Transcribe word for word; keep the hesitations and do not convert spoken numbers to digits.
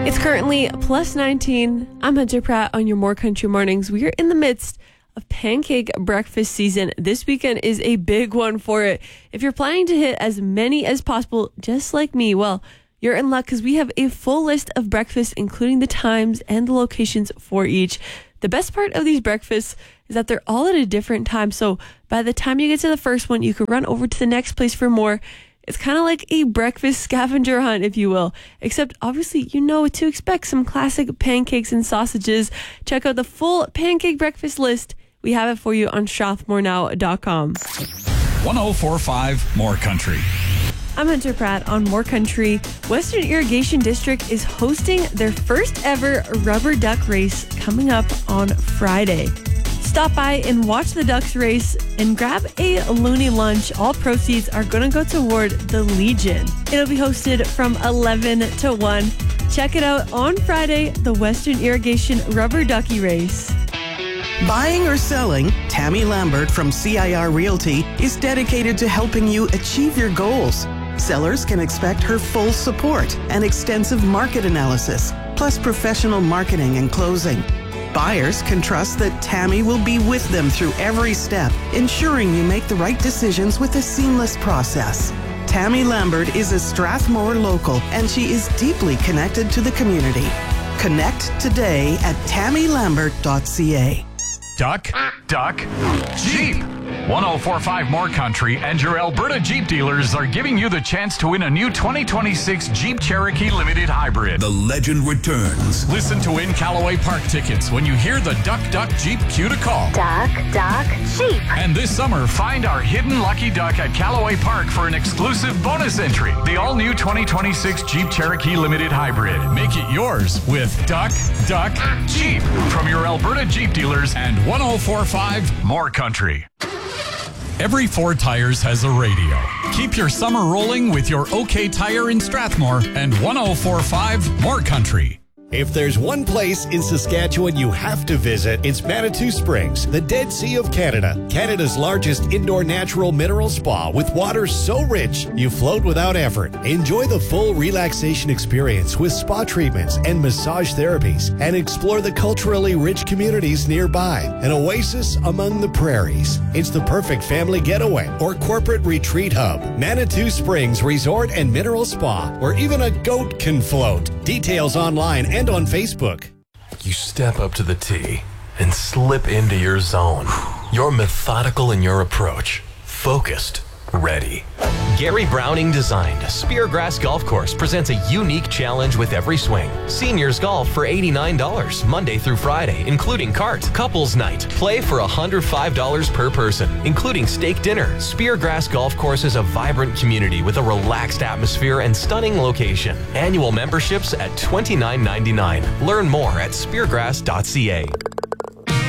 It's currently plus nineteen. I'm Hunter Pratt on your More Country Mornings. We are in the midst of pancake breakfast season. This weekend is a big one for it. If you're planning to hit as many as possible, just like me, well, you're in luck because we have a full list of breakfasts, including the times and the locations for each. The best part of these breakfasts is that they're all at a different time. So by the time you get to the first one, you can run over to the next place for more. It's kind of like a breakfast scavenger hunt, if you will, except obviously you know what to expect. Some classic pancakes and sausages. Check out the full pancake breakfast list. We have it for you on strathmore now dot com. one oh four point five More Country. I'm Hunter Pratt on More Country. Western Irrigation District is hosting their first ever rubber duck race coming up on Friday. Stop by and watch the ducks race and grab a loony lunch. All proceeds are going to go toward the Legion. It'll be hosted from eleven to one. Check it out on Friday, the Western Irrigation Rubber Ducky Race. Buying or selling, Tammy Lambert from C I R Realty is dedicated to helping you achieve your goals. Sellers can expect her full support and extensive market analysis, plus professional marketing and closing. Buyers can trust that Tammy will be with them through every step, ensuring you make the right decisions with a seamless process. Tammy Lambert is a Strathmore local, and she is deeply connected to the community. Connect today at tammy lambert dot c a. Duck, Duck, Jeep. one oh four point five More Country and your Alberta Jeep dealers are giving you the chance to win a new twenty twenty-six Jeep Cherokee Limited Hybrid. The legend returns. Listen to Win Callaway Park tickets when you hear the Duck, Duck, Jeep cue to call. Duck, Duck, Jeep. And this summer, find our hidden lucky duck at Callaway Park for an exclusive bonus entry. The all-new twenty twenty-six Jeep Cherokee Limited Hybrid. Make it yours with Duck, Duck, Jeep from your Alberta Jeep dealers and one oh four point five More Country. Every Ford Tires has a radio. Keep your summer rolling with your OK Tire in Strathmore and one oh four point five More Country. If there's one place in Saskatchewan you have to visit, it's Manitou Springs, the Dead Sea of Canada. Canada's largest indoor natural mineral spa with water so rich you float without effort. Enjoy the full relaxation experience with spa treatments and massage therapies, and explore the culturally rich communities nearby. An oasis among the prairies. It's the perfect family getaway or corporate retreat hub. Manitou Springs Resort and Mineral Spa, where even a goat can float. Details online and on Facebook. You step up to the tee and slip into your zone. You're methodical in your approach, focused, ready. Gary Browning designed Speargrass Golf Course presents a unique challenge with every swing. Seniors golf for eighty-nine dollars Monday through Friday, including cart. Couples night, play for one hundred five dollars per person, including steak dinner. Speargrass Golf Course is a vibrant community with a relaxed atmosphere and stunning location. Annual memberships at twenty-nine ninety-nine. Learn more at speargrass dot c a.